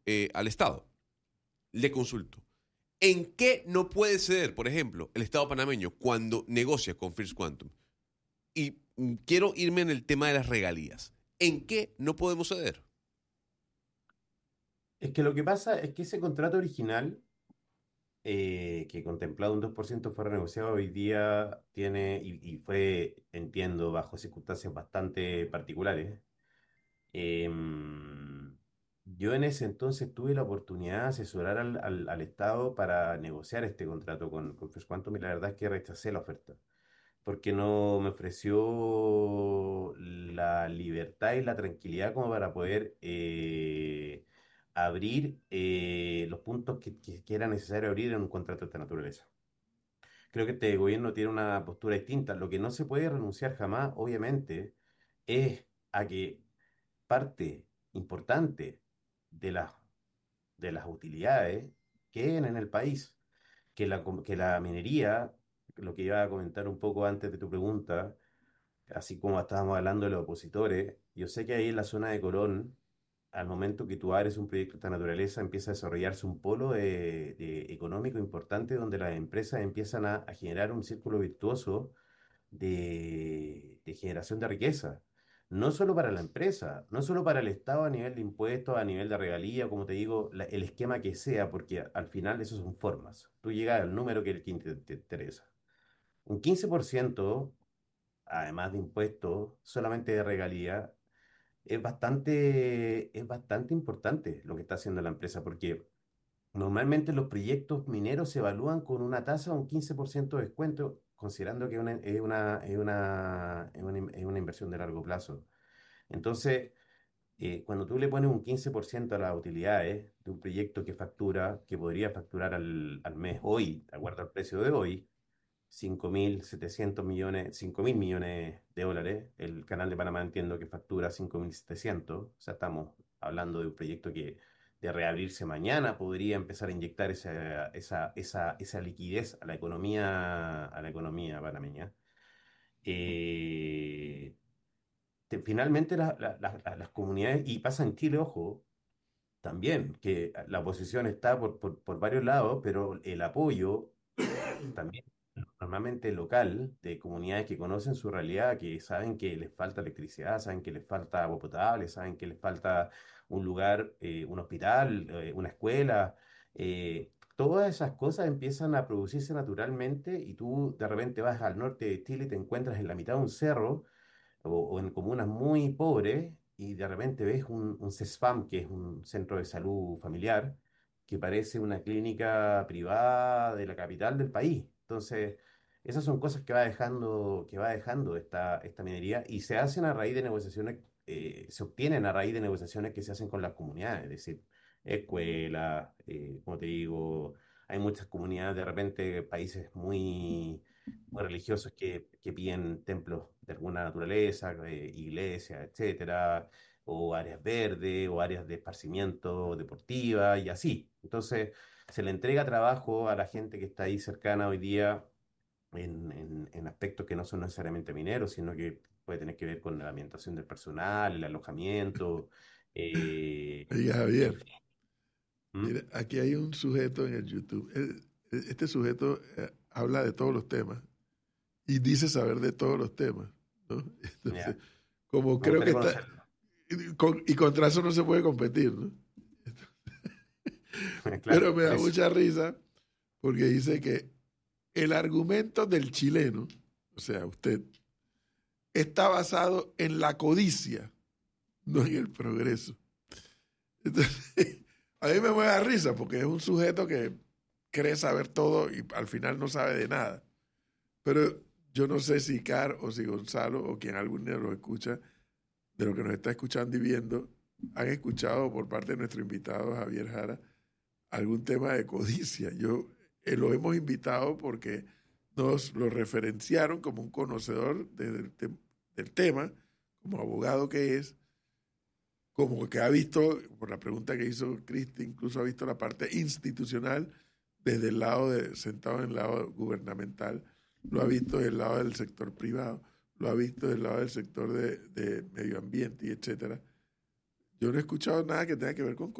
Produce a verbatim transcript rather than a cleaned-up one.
eh, al Estado. Le consulto. ¿En qué no puede ceder, por ejemplo, el Estado panameño cuando negocia con First Quantum? Y mm, quiero irme en el tema de las regalías. ¿En qué no podemos ceder? Es que lo que pasa es que ese contrato original, eh, que contemplaba un dos por ciento fue renegociado hoy día, tiene, y, y fue, entiendo, bajo circunstancias bastante particulares. Em, yo en ese entonces tuve la oportunidad de asesorar al, al- al Estado para negociar este contrato con, con First Quantum y la verdad es que rechacé la oferta porque no me ofreció la libertad y la tranquilidad como para poder eh, abrir eh, los puntos que, que, que era necesario abrir en un contrato de esta naturaleza. Creo que este gobierno tiene una postura distinta. Lo que no se puede renunciar jamás, obviamente, es a que parte importante de las, de las utilidades queden en el país, que la, com- que la minería, lo que iba a comentar un poco antes de tu pregunta, así como estábamos hablando de los opositores, yo sé que ahí en la zona de Colón, al momento que tú abres un proyecto de esta naturaleza, empieza a desarrollarse un polo de- de económico importante donde las empresas empiezan a, a generar un círculo virtuoso de, de generación de riqueza. No solo para la empresa, no solo para el Estado a nivel de impuestos, a nivel de regalía, como te digo, la- el esquema que sea, porque al final eso son formas. Tú llegas al número que, que te, te interesa. Un quince por ciento además de impuestos, solamente de regalía, es bastante, es bastante importante lo que está haciendo la empresa, porque normalmente los proyectos mineros se evalúan con una tasa de un quince por ciento de descuento, considerando que una- es una, es una, es una, in- es una inversión de largo plazo. Entonces, eh, cuando tú le pones un quince por ciento a las utilidades de un proyecto que factura, que podría facturar al, al mes hoy, de acuerdo al precio de hoy, cinco mil setecientos millones, cinco mil millones de dólares. El Canal de Panamá entiendo que factura cinco mil setecientos. O sea, estamos hablando de un proyecto que de reabrirse mañana podría empezar a inyectar esa, esa, esa, esa liquidez a la economía, a la economía panameña. Eh, te- finalmente la- la- la- la- las comunidades, y pasa en Chile, ojo, también, que la oposición está por, por, por varios lados, pero el apoyo también normalmente local, de comunidades que conocen su realidad, que saben que les falta electricidad, saben que les falta agua potable, saben que les falta un lugar, eh, un hospital, eh, una escuela. eh, Todas esas cosas empiezan a producirse naturalmente y tú de repente vas al norte de Chile y te encuentras en la mitad de un cerro o, o en comunas muy pobres y de repente ves un, un CESFAM, que es un centro de salud familiar, que parece una clínica privada de la capital del país. Entonces, esas son cosas que va dejando, que va dejando esta, esta minería y se hacen a raíz de negociaciones, eh, se obtienen a raíz de negociaciones que se hacen con las comunidades, es decir, escuelas, eh, como te digo, hay muchas comunidades, de repente países muy o religiosos que, que piden templos de alguna naturaleza, eh, iglesias, etcétera, o áreas verdes, o áreas de esparcimiento deportiva, y así. Entonces, se le entrega trabajo a la gente que está ahí cercana hoy día en, en- en aspectos que no son necesariamente mineros, sino que puede tener que ver con la ambientación del personal, el alojamiento, eh, Oiga, en Javier, fin. ¿Mm? mira, aquí hay un sujeto en el YouTube. El- Este sujeto eh, habla de todos los temas y dice saber de todos los temas, ¿no? Entonces, Ya, como me creo que gustaría está, conocerlo. y, con- y contra eso no se puede competir, ¿no? Claro, Pero me por da eso. mucha risa porque dice que el argumento del chileno, o sea, usted, está basado en la codicia, no en el progreso. Entonces, a mí me mueve la risa porque es un sujeto que cree saber todo y al final no sabe de nada. Pero yo no sé si Car o si Gonzalo o quien algún día lo escucha, de lo que nos está escuchando y viendo, han escuchado por parte de nuestro invitado Javier Jara algún tema de codicia. Yo eh, lo hemos invitado porque nos lo referenciaron como un conocedor de- del, te- del tema, como abogado que es, como que ha visto, por la pregunta que hizo Cristi, incluso ha visto la parte institucional desde el lado de, sentado en el lado gubernamental, lo ha visto del lado del sector privado, lo ha visto del lado del sector de, de medio ambiente y etcétera. Yo no he escuchado nada que tenga que ver con